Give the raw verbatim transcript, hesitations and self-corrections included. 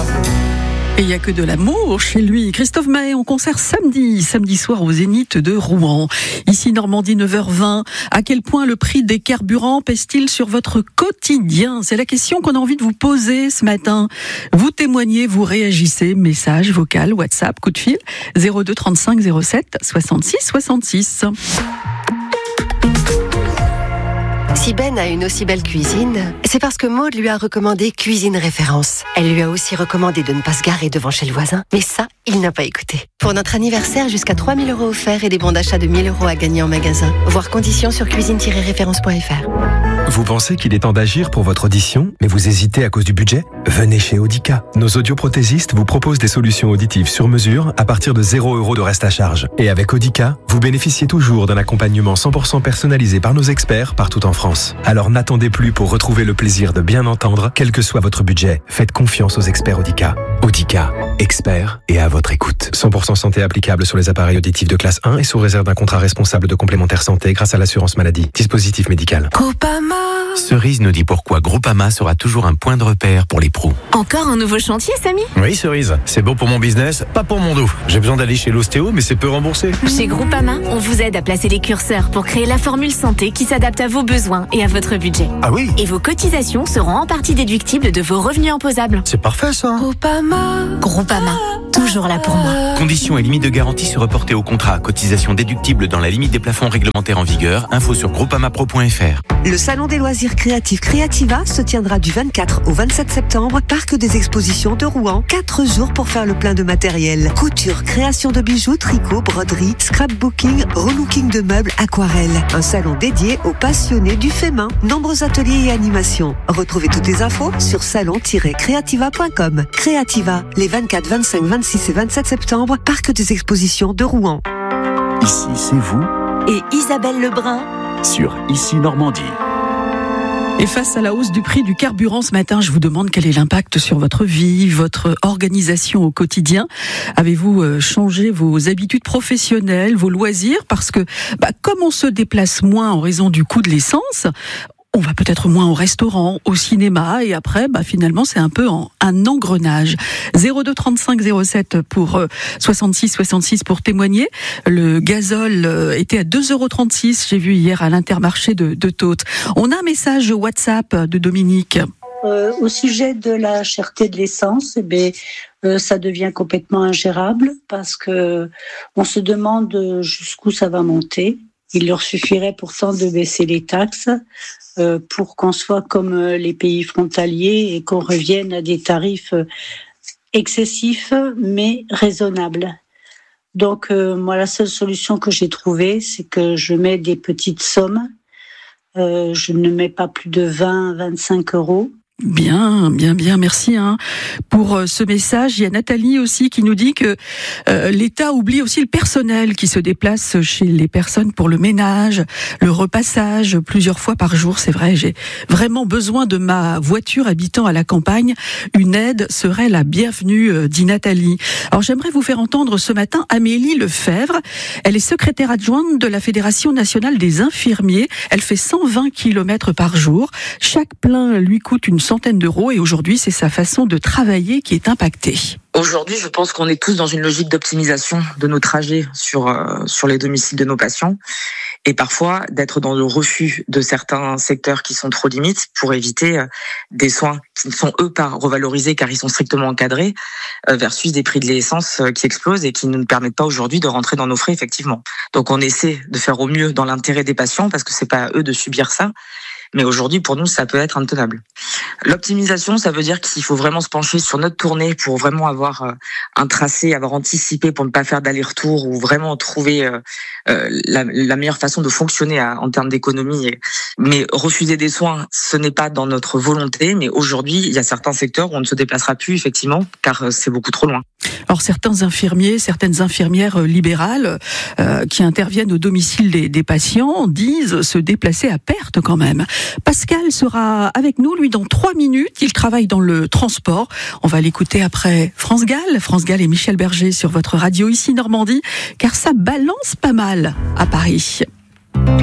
Et il n'y a que de l'amour chez lui. Christophe Maé en concert samedi, samedi soir au Zénith de Rouen. Ici Normandie, neuf heures vingt. À quel point le prix des carburants pèse-t-il sur votre quotidien? C'est la question qu'on a envie de vous poser ce matin. Vous témoignez, vous réagissez, message, vocal, WhatsApp, coup de fil, zéro deux trente-cinq zéro sept soixante-six soixante-six. Si Ben a une aussi belle cuisine, c'est parce que Maud lui a recommandé Cuisine Référence. Elle lui a aussi recommandé de ne pas se garer devant chez le voisin. Mais ça, il n'a pas écouté. Pour notre anniversaire, jusqu'à trois mille euros offerts et des bons d'achat de mille euros à gagner en magasin. Voir conditions sur cuisine tiret référence point f r. Vous pensez qu'il est temps d'agir pour votre audition, mais vous hésitez à cause du budget? Venez chez Audica. Nos audioprothésistes vous proposent des solutions auditives sur mesure à partir de zéro euros de reste à charge. Et avec Audica, vous bénéficiez toujours d'un accompagnement cent pour cent personnalisé par nos experts partout en France. Alors n'attendez plus pour retrouver le plaisir de bien entendre, quel que soit votre budget. Faites confiance aux experts Audica. Audica, experts et à votre écoute. cent pour cent santé applicable sur les appareils auditifs de classe un et sous réserve d'un contrat responsable de complémentaire santé grâce à l'assurance maladie. Dispositif médical. Groupama. Cerise nous dit pourquoi Groupama sera toujours un point de repère pour les pros. Encore un nouveau chantier, Samy? Oui, Cerise. C'est bon pour mon business, pas pour mon dos. J'ai besoin d'aller chez l'ostéo, mais c'est peu remboursé. Chez Groupama, on vous aide à placer les curseurs pour créer la formule santé qui s'adapte à vos besoins et à votre budget. Ah oui? Et vos cotisations seront en partie déductibles de vos revenus imposables. C'est parfait, ça. Groupama. Groupama, toujours là pour moi. Conditions et limites de garantie se reporter au contrat. Cotisation déductible dans la limite des plafonds réglementaires en vigueur. Info sur groupamapro point f r. Le salon des loisirs créatifs Creativa se tiendra du vingt-quatre au vingt-sept septembre, parc des expositions de Rouen. Quatre jours pour faire le plein de matériel. Couture, création de bijoux, tricot, broderie, scrapbooking, relooking de meubles, aquarelle. Un salon dédié aux passionnés du fait main. Nombreux ateliers et animations. Retrouvez toutes les infos sur salon tiret creativa point com. Creativa, les vingt-quatre, vingt-cinq, vingt-six et vingt-sept septembre, parc des expositions de Rouen. Ici, c'est vous et Isabelle Lebrun sur Ici Normandie. Et face à la hausse du prix du carburant ce matin, je vous demande quel est l'impact sur votre vie, votre organisation au quotidien. Avez-vous changé vos habitudes professionnelles, vos loisirs? Parce que bah, comme on se déplace moins en raison du coût de l'essence, on va peut-être moins au restaurant, au cinéma, et après, bah, finalement, c'est un peu en, un engrenage. zéro deux trente-cinq zéro sept pour euh, soixante-six soixante-six pour témoigner. Le gazole euh, était à deux euros trente-six, j'ai vu hier à l'Intermarché de, de Thaute. On a un message WhatsApp de Dominique. Euh, au sujet de la cherté de l'essence, eh bien, euh, ça devient complètement ingérable parce que on se demande jusqu'où ça va monter. Il leur suffirait pourtant de baisser les taxes euh, pour qu'on soit comme euh, les pays frontaliers et qu'on revienne à des tarifs euh, excessifs mais raisonnables. Donc euh, moi la seule solution que j'ai trouvée, c'est que je mets des petites sommes. Euh, je ne mets pas plus de vingt à vingt-cinq euros. Bien, bien, bien, merci hein. Pour ce message. Il y a Nathalie aussi qui nous dit que euh, l'État oublie aussi le personnel qui se déplace chez les personnes pour le ménage, le repassage plusieurs fois par jour. C'est vrai, j'ai vraiment besoin de ma voiture habitant à la campagne. Une aide serait la bienvenue, euh, dit Nathalie. Alors j'aimerais vous faire entendre ce matin Amélie Lefebvre. Elle est secrétaire adjointe de la Fédération nationale des infirmiers. Elle fait cent vingt kilomètres par jour. Chaque plein lui coûte une centaine d'euros et aujourd'hui, c'est sa façon de travailler qui est impactée. Aujourd'hui, je pense qu'on est tous dans une logique d'optimisation de nos trajets sur euh, sur les domiciles de nos patients et parfois d'être dans le refus de certains secteurs qui sont trop limites pour éviter euh, des soins qui ne sont eux pas revalorisés car ils sont strictement encadrés euh, versus des prix de l'essence euh, qui explosent et qui ne nous permettent pas aujourd'hui de rentrer dans nos frais effectivement. Donc on essaie de faire au mieux dans l'intérêt des patients parce que c'est pas à eux de subir ça. Mais aujourd'hui, pour nous, ça peut être intenable. L'optimisation, ça veut dire qu'il faut vraiment se pencher sur notre tournée pour vraiment avoir un tracé, avoir anticipé pour ne pas faire d'aller-retour ou vraiment trouver la, la meilleure façon de fonctionner à, en termes d'économie. Mais refuser des soins, ce n'est pas dans notre volonté. Mais aujourd'hui, il y a certains secteurs où on ne se déplacera plus, effectivement, car c'est beaucoup trop loin. Alors certains infirmiers, certaines infirmières libérales euh, qui interviennent au domicile des, des patients disent se déplacer à perte quand même. Pascal sera avec nous, lui, dans trois minutes. Il travaille dans le transport. On va l'écouter après France Gall. France Gall et Michel Berger sur votre radio Ici Normandie, car ça balance pas mal à Paris.